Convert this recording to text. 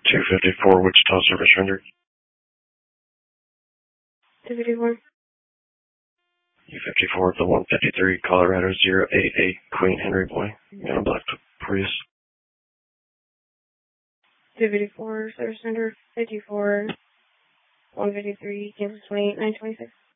254 Wichita service rendered. 254. U54 the 153 Colorado 088 Queen Henry Boy. And a black Prius. 254 service center 54 153 Kansas 28 926.